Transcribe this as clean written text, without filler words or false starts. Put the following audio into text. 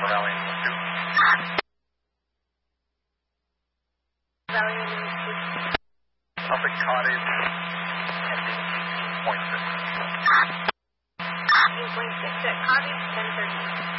Valiant 2. Valiant 2. Public Cottage, ending 18.6. 18.6 at Cottage, 10:30.